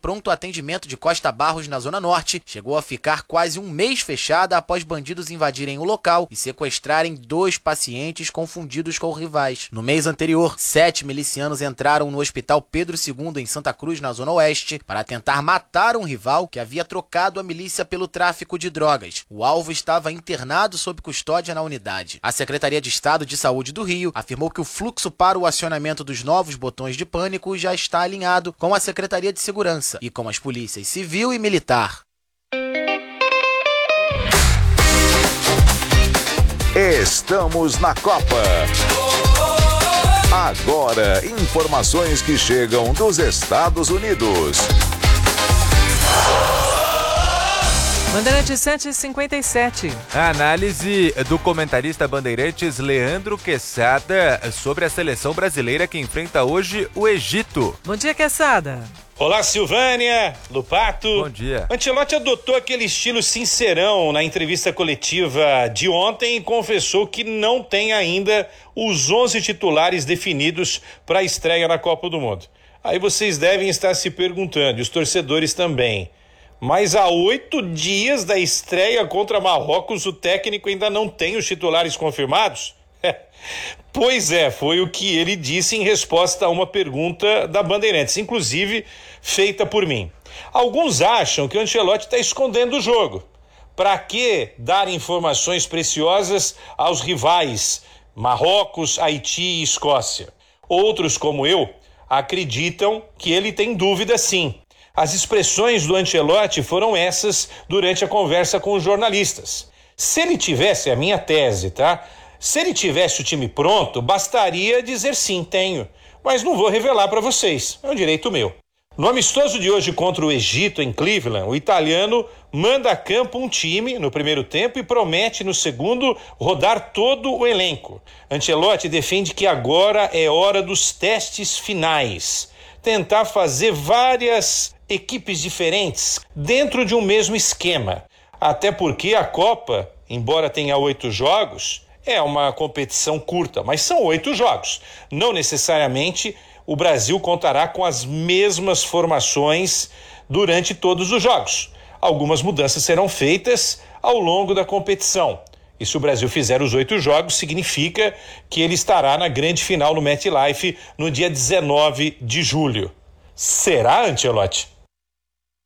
pronto atendimento de Costa Barros, na Zona Norte, chegou a ficar quase um mês fechada após bandidos invadirem o local e sequestrarem 2 pacientes confundidos com rivais. No mês anterior, 7 milicianos entraram no Hospital Pedro II, em Santa Cruz, na Zona Oeste, para tentar matar um rival que havia trocado a milícia pelo tráfico de drogas. O alvo estava internado sob custódia na unidade. A Secretaria de Estado de Saúde do Rio afirmou que o fluxo para o acionamento dos novos botões de pânico já está alinhado com a Secretaria de Segurança e com as polícias Civil e Militar. Estamos na Copa. Agora, informações que chegam dos Estados Unidos. Bandeirantes 7h57. A análise do comentarista Bandeirantes Leandro Quesada sobre a seleção brasileira que enfrenta hoje o Egito. Bom dia, Quesada. Olá, Silvânia, Lupato. Bom dia. Ancelotti adotou aquele estilo sincerão na entrevista coletiva de ontem e confessou que não tem ainda os 11 titulares definidos para a estreia na Copa do Mundo. Aí vocês devem estar se perguntando, e os torcedores também, mas há 8 dias da estreia contra Marrocos, o técnico ainda não tem os titulares confirmados? Pois é, foi o que ele disse em resposta a uma pergunta da Bandeirantes, inclusive feita por mim. Alguns acham que o Ancelotti está escondendo o jogo. Para que dar informações preciosas aos rivais Marrocos, Haiti e Escócia? Outros, como eu, acreditam que ele tem dúvida sim. As expressões do Ancelotti foram essas durante a conversa com os jornalistas. Se ele tivesse, a minha tese, tá? Se ele tivesse o time pronto, bastaria dizer sim, tenho. Mas não vou revelar para vocês, é um direito meu. No amistoso de hoje contra o Egito, em Cleveland, o italiano manda a campo um time no primeiro tempo e promete no segundo rodar todo o elenco. Ancelotti defende que agora é hora dos testes finais. Tentar fazer várias equipes diferentes dentro de um mesmo esquema. Até porque a Copa, embora tenha 8 jogos, é uma competição curta, mas são 8 jogos. Não necessariamente o Brasil contará com as mesmas formações durante todos os jogos. Algumas mudanças serão feitas ao longo da competição. E se o Brasil fizer os 8 jogos, significa que ele estará na grande final no MetLife no dia 19 de julho. Será, Ancelotti?